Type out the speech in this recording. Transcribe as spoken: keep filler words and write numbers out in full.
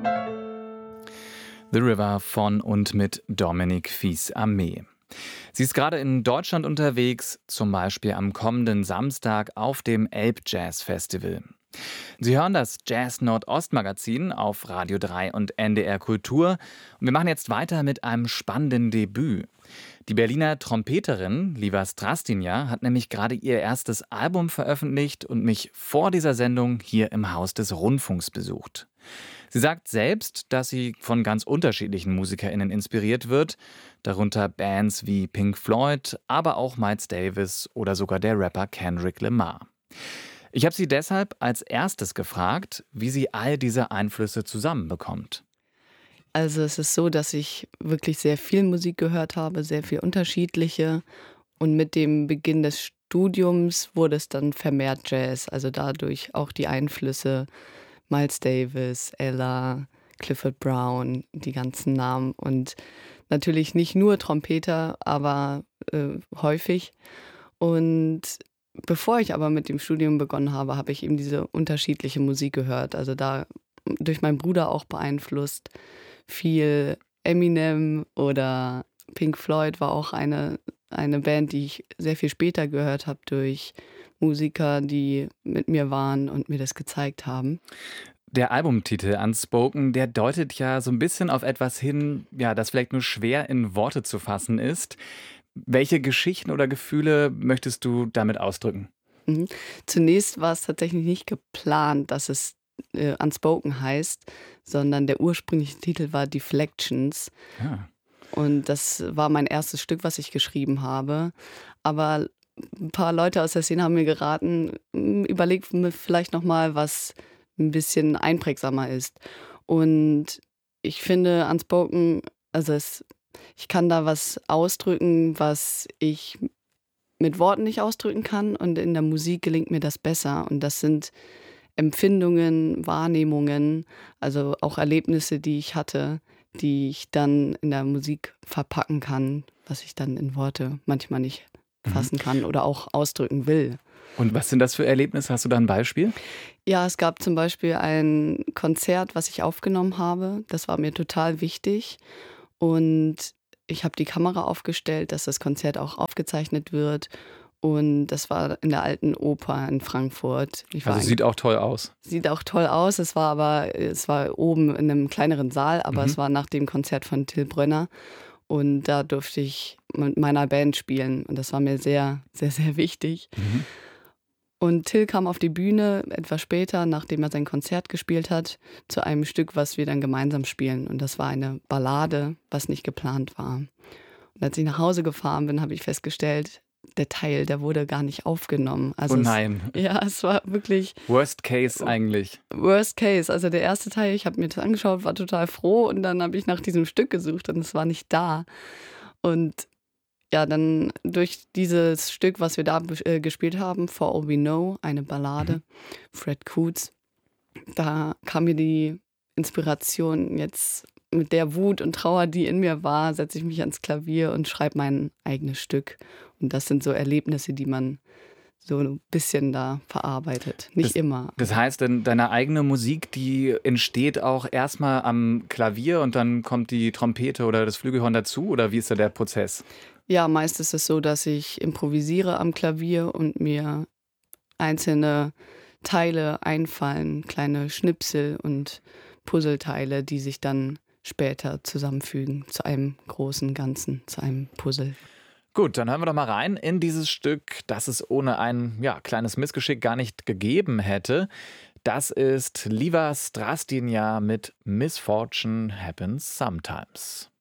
The River von und mit Dominique Fils-Aimé. Sie ist gerade in Deutschland unterwegs, zum Beispiel am kommenden Samstag auf dem Elbjazz-Festival. Sie hören das Jazz Nordost-Magazin auf Radio drei und N D R Kultur. Und wir machen jetzt weiter mit einem spannenden Debüt. Die Berliner Trompeterin Liva Strastinja hat nämlich gerade ihr erstes Album veröffentlicht und mich vor dieser Sendung hier im Haus des Rundfunks besucht. Sie sagt selbst, dass sie von ganz unterschiedlichen MusikerInnen inspiriert wird, darunter Bands wie Pink Floyd, aber auch Miles Davis oder sogar der Rapper Kendrick Lamar. Ich habe sie deshalb als erstes gefragt, wie sie all diese Einflüsse zusammenbekommt. Also es ist so, dass ich wirklich sehr viel Musik gehört habe, sehr viel unterschiedliche. Und mit dem Beginn des Studiums wurde es dann vermehrt Jazz. Also dadurch auch die Einflüsse Miles Davis, Ella, Clifford Brown, die ganzen Namen. Und natürlich nicht nur Trompeter, aber äh, häufig. Und bevor ich aber mit dem Studium begonnen habe, habe ich eben diese unterschiedliche Musik gehört. Also da durch meinen Bruder auch beeinflusst. Viel Eminem oder Pink Floyd war auch eine, eine Band, die ich sehr viel später gehört habe durch Musiker, die mit mir waren und mir das gezeigt haben. Der Albumtitel Unspoken, der deutet ja so ein bisschen auf etwas hin, ja, das vielleicht nur schwer in Worte zu fassen ist. Welche Geschichten oder Gefühle möchtest du damit ausdrücken? Mhm. Zunächst war es tatsächlich nicht geplant, dass es äh, Unspoken heißt, sondern der ursprüngliche Titel war Deflections. Ja. Und das war mein erstes Stück, was ich geschrieben habe. Aber ein paar Leute aus der Szene haben mir geraten, "M, überleg mir vielleicht nochmal, was ein bisschen einprägsamer ist." Und ich finde Unspoken, also es, ich kann da was ausdrücken, was ich mit Worten nicht ausdrücken kann. Und in der Musik gelingt mir das besser. Und das sind Empfindungen, Wahrnehmungen, also auch Erlebnisse, die ich hatte, die ich dann in der Musik verpacken kann, was ich dann in Worte manchmal nicht fassen kann oder auch ausdrücken will. Und was sind das für Erlebnisse? Hast du da ein Beispiel? Ja, es gab zum Beispiel ein Konzert, was ich aufgenommen habe. Das war mir total wichtig. Und ich habe die Kamera aufgestellt, dass das Konzert auch aufgezeichnet wird. Und das war in der Alten Oper in Frankfurt. Ich war Also sieht auch toll aus. Sieht auch toll aus. Es war aber, es war oben in einem kleineren Saal, aber Mhm. es war nach dem Konzert von Till Brönner. Und da durfte ich mit meiner Band spielen. Und das war mir sehr, sehr, sehr wichtig. Mhm. Und Till kam auf die Bühne etwas später, nachdem er sein Konzert gespielt hat, zu einem Stück, was wir dann gemeinsam spielen. Und das war eine Ballade, was nicht geplant war. Und als ich nach Hause gefahren bin, habe ich festgestellt, der Teil, der wurde gar nicht aufgenommen. Also Oh nein. Es, ja, es war wirklich Worst case eigentlich. Worst Case. Also der erste Teil, ich habe mir das angeschaut, war total froh und dann habe ich nach diesem Stück gesucht und es war nicht da. Und ja, dann durch dieses Stück, was wir da äh, gespielt haben, For All We Know, eine Ballade, Fred Coots, da kam mir die Inspiration, jetzt mit der Wut und Trauer, die in mir war, setze ich mich ans Klavier und schreibe mein eigenes Stück. Und das sind so Erlebnisse, die man so ein bisschen da verarbeitet. Nicht Das- immer. Das heißt, denn deine eigene Musik, die entsteht auch erstmal am Klavier und dann kommt die Trompete oder das Flügelhorn dazu? Oder wie ist da der Prozess? Ja, meist ist es so, dass ich improvisiere am Klavier und mir einzelne Teile einfallen, kleine Schnipsel und Puzzleteile, die sich dann später zusammenfügen zu einem großen Ganzen, zu einem Puzzle. Gut, dann hören wir doch mal rein in dieses Stück, das es ohne ein ja, kleines Missgeschick gar nicht gegeben hätte. Das ist Liva Strastinja mit Misfortune Happens Sometimes.